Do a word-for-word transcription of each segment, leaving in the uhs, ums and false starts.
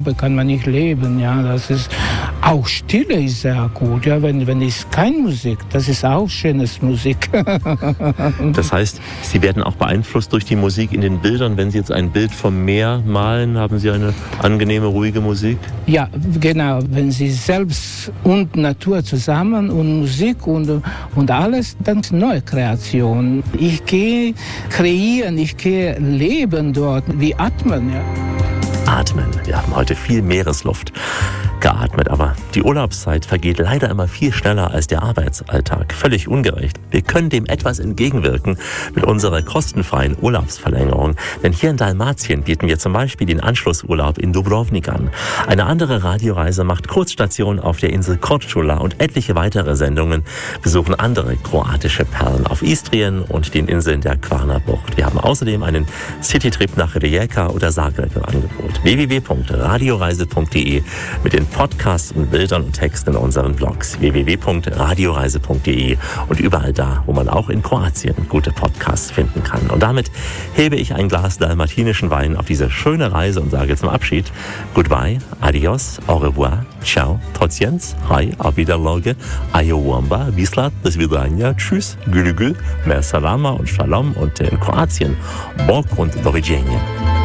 Farbe kann man nicht leben. Ja, das ist auch Stille ist sehr gut. Ja, wenn wenn es keine Musik, das ist auch schönes Musik. Das heißt, Sie werden auch beeinflusst durch die Musik in den Bildern. Wenn Sie jetzt ein Bild vom Meer malen, haben Sie eine angenehme, ruhige Musik? Ja, genau. Wenn Sie selbst und Natur zusammen und Musik und und alles, dann ist neue Kreation. Ich gehe kreieren, ich gehe leben dort, wie atmen. Ja. Atmen. Wir haben heute viel Meeresluft geatmet, aber die Urlaubszeit vergeht leider immer viel schneller als der Arbeitsalltag. Völlig ungerecht. Wir können dem etwas entgegenwirken mit unserer kostenfreien Urlaubsverlängerung. Denn hier in Dalmatien bieten wir zum Beispiel den Anschlussurlaub in Dubrovnik an. Eine andere Radioreise macht Kurzstation auf der Insel Korčula und etliche weitere Sendungen besuchen andere kroatische Perlen auf Istrien und den Inseln der Kvarnerbucht. Wir haben außerdem einen Citytrip nach Rijeka oder Zagreb im Angebot. w w w punkt radioreise punkt d e mit den Podcasts und Bildern und Texten in unseren Blogs. w w w punkt radioreise punkt d e und überall da, wo man auch in Kroatien gute Podcasts finden kann. Und damit hebe ich ein Glas dalmatinischen Wein auf diese schöne Reise und sage zum Abschied Goodbye, adios, au revoir, ciao, trotjens, hi, auf Wiederlauge, ayowamba, vislat, bis vidania, tschüss, gülü gül, mer salama und shalom und in Kroatien, bog und doviđenja.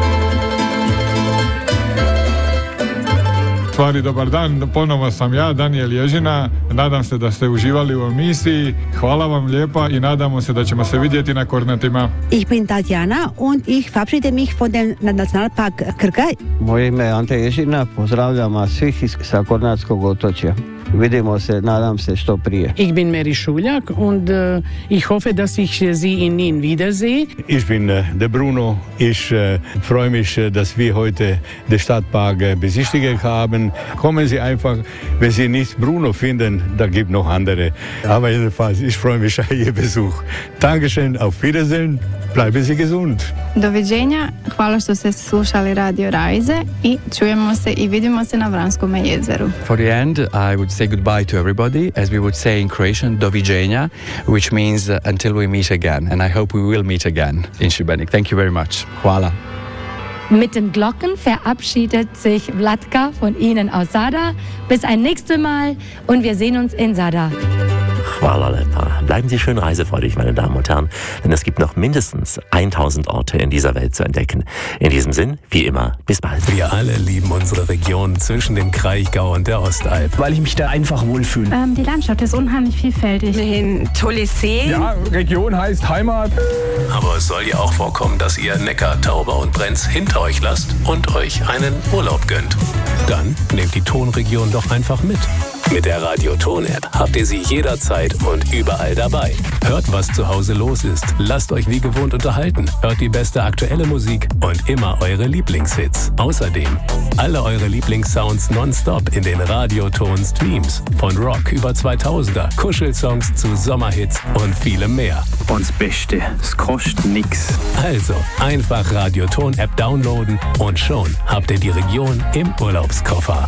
Stvari, dobar dan, ponovo sam ja, Daniel Ježina. Nadam se da ste uživali u emisiji. Hvala vam lijepa i nadamo se da ćemo se vidjeti na Kornatima. Ich bin Tatjana und ich verabschiede mich von dem Nationalpark Krka. Moje ime je Ante Ježina, pozdravljam vas svih sa Kornatskog otočja. Vidimo se, nadam se, što prije. Ich bin Mary Schuljak und uh, ich hoffe, dass ich Sie in Wien wiedersehe. Ich bin uh, der Bruno. Ich uh, freue mich, uh, dass wir heute den Stadtpark uh, besichtigt haben. Kommen Sie einfach, wenn Sie nicht Bruno finden, da gibt noch andere. Aber jedenfalls, ich freue mich auf Ihr Besuch. Dankeschön, auf Wiedersehen. Bleiben Sie gesund. Doviđenja, hvala što ste slušali Radio Reise i čujemo se i vidimo se na Vranskome jezeru. For the end, I would say goodbye to everybody, as we would say in Croatian, doviđenja, which means uh, until we meet again. And I hope we will meet again in Šibenik. Thank you very much. Hvala. Mit den Glocken verabschiedet sich Vlatka von Ihnen aus Sada. Bis ein nächstes Mal und wir sehen uns in Sada. Hvala lepa. Bleiben Sie schön reisefreudig, meine Damen und Herren, denn es gibt noch mindestens tausend Orte in dieser Welt zu entdecken. In diesem Sinn, wie immer, bis bald. Wir alle lieben unsere Region zwischen dem Kraichgau und der Ostalb. Weil ich mich da einfach wohlfühle. Ähm, die Landschaft ist unheimlich vielfältig. Ein tolles See. Ja, Region heißt Heimat. Aber es soll ja auch vorkommen, dass ihr Neckar, Tauber und Brenz hinter euch lasst und euch einen Urlaub gönnt. Dann nehmt die Tonregion doch einfach mit. Mit der Radio-Ton-App habt ihr sie jederzeit und überall dabei. Hört, was zu Hause los ist. Lasst euch wie gewohnt unterhalten. Hört die beste aktuelle Musik und immer eure Lieblingshits. Außerdem alle eure Lieblingssounds nonstop in den Radio-Ton-Streams. Von Rock über zweitausender, Kuschelsongs zu Sommerhits und vielem mehr. Und das Beste, es kostet nix. Also einfach Radio-Ton-App downloaden und schon habt ihr die Region im Urlaubskoffer.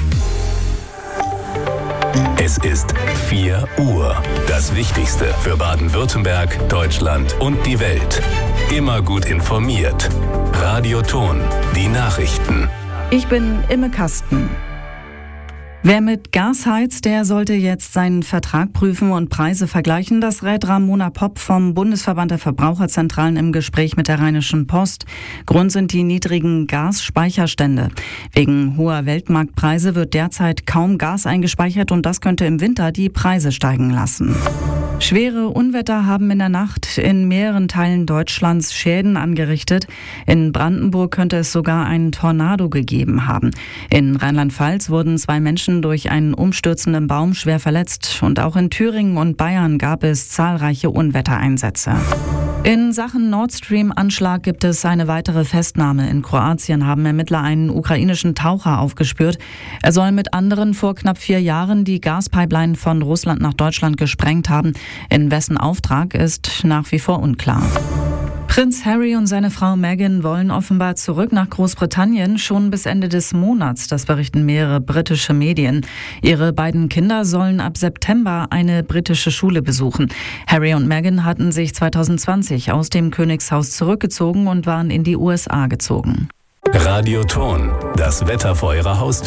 Es ist vier Uhr. Das Wichtigste für Baden-Württemberg, Deutschland und die Welt. Immer gut informiert. Radio Ton, die Nachrichten. Ich bin Imme Kasten. Wer mit Gas heizt, der sollte jetzt seinen Vertrag prüfen und Preise vergleichen. Das rät Ramona Popp vom Bundesverband der Verbraucherzentralen im Gespräch mit der Rheinischen Post. Grund sind die niedrigen Gasspeicherstände. Wegen hoher Weltmarktpreise wird derzeit kaum Gas eingespeichert und das könnte im Winter die Preise steigen lassen. Schwere Unwetter haben in der Nacht in mehreren Teilen Deutschlands Schäden angerichtet. In Brandenburg könnte es sogar einen Tornado gegeben haben. In Rheinland-Pfalz wurden zwei Menschen durch einen umstürzenden Baum schwer verletzt. Und auch in Thüringen und Bayern gab es zahlreiche Unwettereinsätze. In Sachen Nord Stream-Anschlag gibt es eine weitere Festnahme. In Kroatien haben Ermittler einen ukrainischen Taucher aufgespürt. Er soll mit anderen vor knapp vier Jahren die Gaspipeline von Russland nach Deutschland gesprengt haben. In wessen Auftrag ist nach wie vor unklar. Prinz Harry und seine Frau Meghan wollen offenbar zurück nach Großbritannien, schon bis Ende des Monats, das berichten mehrere britische Medien. Ihre beiden Kinder sollen ab September eine britische Schule besuchen. Harry und Meghan hatten sich zwanzig zwanzig aus dem Königshaus zurückgezogen und waren in die U S A gezogen. Radio Ton, das Wetter vor eurer Haustür.